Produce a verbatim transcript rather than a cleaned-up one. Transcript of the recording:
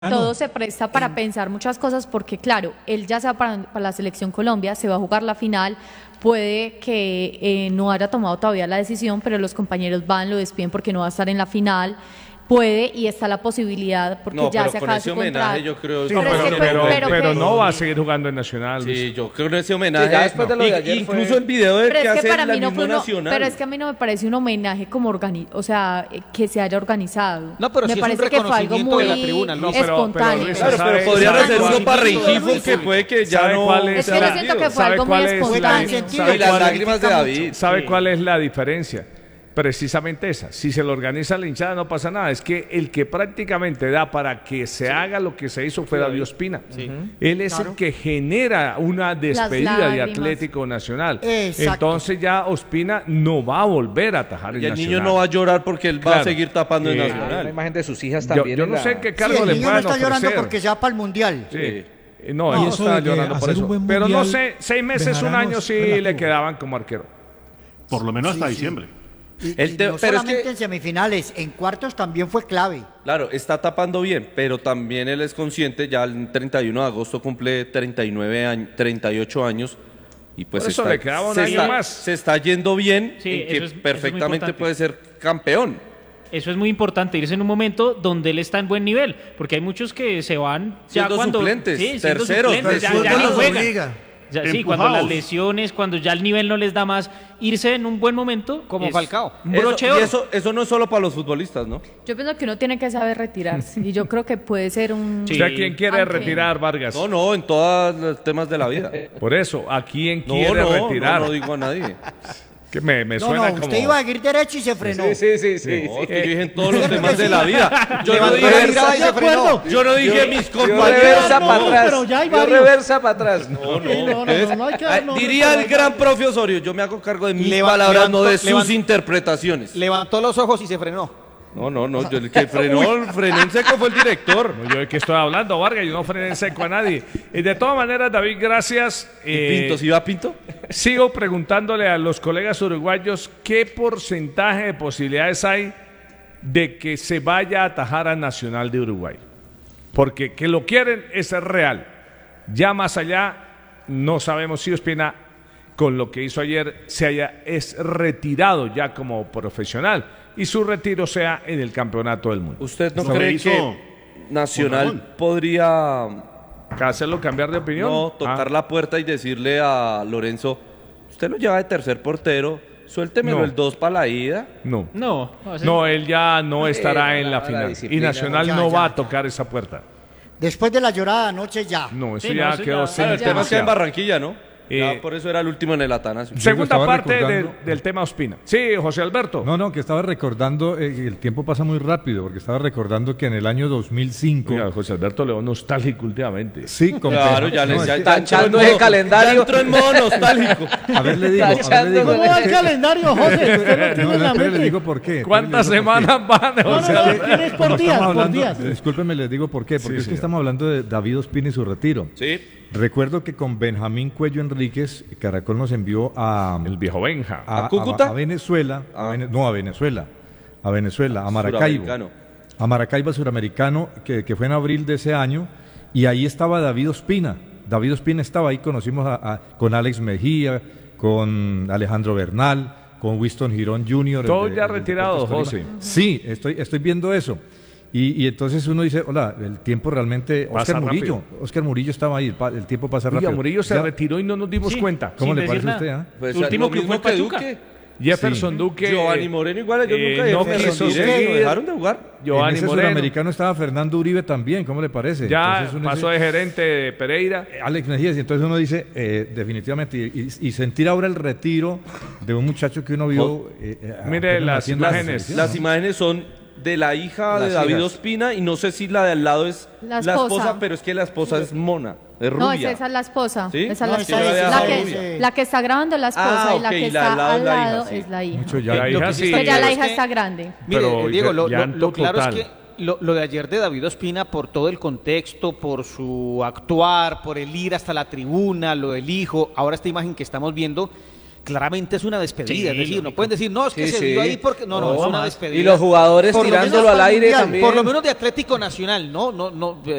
Todo se presta para pensar muchas cosas porque, claro, él ya se va para, para la Selección Colombia, se va a jugar la final, puede que eh, no haya tomado todavía la decisión, pero los compañeros van, lo despiden porque no va a estar en la final. Puede y está la posibilidad porque no, ya pero se con acaba ese su homenaje contrato. yo creo Sí, que- no, pero, es que- pero, pero pero que- no va a seguir jugando en Nacional. Luis. Sí, yo creo que ese homenaje. Sí, ya después de lo de Y- ayer incluso fue- el video de Pero que es que hace para la mí no misma fue uno, Nacional. pero es que a mí no me parece un homenaje como organi o sea, eh, que se haya organizado. No, pero me sí es un parece que fue algo reconocimiento muy de la tribuna, no, pero- pero, espontáneo. Luis, Claro, ¿sabe- pero podrían sabe hacer cuál- uno para Luis, Rengifo que puede que ya ¿sabe no cuál es Es que la- yo siento que fue ¿sabe algo muy cuál es la- espontáneo. Y las lágrimas de David. ¿Sabe Sí. cuál es la diferencia? Precisamente esa. Si se lo organiza la hinchada no pasa nada. Es que el que prácticamente da para que se haga lo que se hizo fue David Ospina. Él es el que genera una despedida de lágrimas. Atlético Nacional. Exacto. Entonces ya Ospina no va a volver a atajar el Y el Nacional. niño no va a llorar porque él va Claro. a seguir tapando el Eh, Una Nacional. imagen de sus hijas Yo, también. yo en no la- sé qué Sí, cargo el le niño no puedan está llorando ofrecer. porque se va para el Mundial. Sí. Eh, No, Y él no eso está de llorando por hacer eso. un buen Pero no mundial sé, seis meses, un Bejarano año es sí relativo. le quedaban como arquero. Por lo menos hasta Sí, sí. diciembre. Y, El y te- no pero es solamente que- en semifinales, en cuartos también fue clave. Claro, está tapando bien, pero también él es consciente, ya el treinta y uno de agosto cumple treinta y nueve años, treinta y ocho años, y pues Por eso está- le quedaba un se año está- más. se está yendo bien, Sí, en que eso es- eso es muy perfectamente importante. puede ser campeón. Eso es muy importante, irse en un momento donde él está en buen nivel, porque hay muchos que se van ya Siendo cuando suplentes, sí, siendo terceros, suplentes, ya, terceros. ya ni Fútbol los juegan. obliga. Ya, sí, cuando las Empujados. lesiones, cuando ya el nivel no les da más, irse en un buen momento Como es Falcao. un Eso- broche de y oro. eso, eso no es solo para los futbolistas, ¿no? Yo pienso que uno tiene que saber retirarse y yo creo que puede ser un... Sí. ¿Usted a quién quiere Aunque- retirar, Vargas? No, no, en todos los temas de la vida. Por eso, ¿a quién No, quiere no, retirar? no, no digo a nadie. Que me, me No, suena no, como... usted iba a seguir derecho y se frenó. Sí, sí, sí. sí, No, sí. es que yo dije en todos los temas de la vida. Yo no Levantó dije, la mirada y se frenó. yo no dije mis Dio compañeros. reversa no. para atrás. pero ya hay Dio varios. reversa para atrás. No, no, no, no, ustedes- no, no hay que Ah, dar nombres, diría pero el hay gran varios. profe Osorio, yo me hago cargo de mis Leva- palabras, no de levantó- sus levantó- interpretaciones. Levantó los ojos y se frenó. No, no, no, yo, el que frenó, frenó en seco fue el director. No, yo de qué estoy hablando, Vargas, yo no frené en seco a nadie. Y de todas maneras, David, gracias. ¿Y Eh, Pinto? ¿Sí va Pinto? Sigo preguntándole a los colegas uruguayos qué porcentaje de posibilidades hay de que se vaya a atajar a Nacional de Uruguay. Porque que lo quieren es real. Ya más allá, no sabemos si Ospina, con lo que hizo ayer, se haya es retirado ya como profesional y su retiro sea en el campeonato del mundo. ¿Usted no Eso cree hizo que con Nacional Ramón. podría ¿Hacerlo cambiar de opinión? no tocar Ah. la puerta y decirle a Lorenzo, usted lo lleva de tercer portero, suéltemelo No. el dos para la ida? No. No, no, ese- No, él ya no estará Eh, en la- la la final. Y disciplina, Nacional ya, no ya, va a ya. tocar esa puerta. Después de la llorada anoche ya. No, eso Sí, no, ya eso quedó ya- sin Ah, el tema es que en Barranquilla, ¿no? Ya Eh, por eso era el último en el Atanasio. Segunda estaba parte del, recordando- del tema Ospina. Sí, José Alberto. No, no, que estaba recordando, eh, el tiempo pasa muy rápido, porque estaba recordando que en el año dos mil cinco... Oiga, José Alberto León nostálgico últimamente. Sí, con Claro, Benja- ya, no, les, es ya, que- ya entró en tachando modo- ese calendario. ya entró en modo nostálgico. A ver, le digo, a ver, le Tachando digo. ¿Cómo va el calendario, José? Usted lo tiene No, en no, la espere, le mente. digo por qué. ¿Cuántas espere, le digo por qué. semanas van, No, José no, no, Alberto? tienes por Como días, estamos por hablando, días. discúlpeme, les digo por qué, porque Sí, es que señor. estamos hablando de David Ospina y su retiro. Sí. Recuerdo que con Benjamín Cuello Enríquez, Caracol nos envió a, El viejo Benja. a, ¿A Cúcuta? a Venezuela, a Ah. Vene- no a Venezuela, a Venezuela, a Maracaibo, Suramericano. a Maracaibo suramericano, que, que fue en abril de ese año, y ahí estaba David Ospina. David Ospina estaba ahí, conocimos a- a- con Alex Mejía, con Alejandro Bernal, con Winston Girón junior Todos el de- ya el de retirados, Deportes Tolima. José. Sí, estoy, estoy viendo eso. Y, y entonces uno dice, hola, el tiempo realmente... Pasa Oscar Murillo, rápido. Oscar Murillo estaba ahí, el, pa- el tiempo pasa Oiga, rápido. Murillo se Ya- retiró y no nos dimos Sí. cuenta. ¿Cómo sin le parece decir a usted? nada. ah? Pues, Su último lo club mismo fue que Pachuca. Duque. Jefferson Duque. Giovanni Moreno igual, ellos eh, nunca no dejaron quiso de seguir. seguir, dejaron de jugar. Giovanni en ese Moreno. suramericano estaba Fernando Uribe también, ¿cómo le parece? Ya Entonces uno pasó dice, de gerente de Pereira. eh, Alex Mejías, y entonces uno dice, eh, definitivamente, y, y- y sentir ahora el retiro de un muchacho que uno vio... eh, eh, Mire apenas las haciendo la imágenes. selección, Las ¿no? imágenes son de la hija de Las David hijas. Ospina y no sé si la de al lado es La la esposa. esposa, pero es que la esposa es mona, es rubia. No, es esa es la esposa. ¿Sí? Esa es No, la esa esposa. es- la, esa que, es- la que está grabando es la esposa Ah, y la ok, que y la está al lado al es la lado hija, sí. es la hija. Mucho ya- La Lo hija que sí sí. está Pero ya claro la es hija que- está grande. Mire, Pero eh, Diego, lo, lo- llanto lo claro total. es que lo, lo de ayer de David Ospina, por todo el contexto, por su actuar, por el ir hasta la tribuna, lo del hijo, ahora esta imagen que estamos viendo, claramente es una despedida, Sí, es decir, no lógico. pueden decir, no, es que Sí, se sí. dio ahí porque, no, no, No, es una más. despedida. Y los jugadores Por lo menos tirándolo al para el aire Mundial, también. Por lo menos de Atlético Nacional, no, no, no,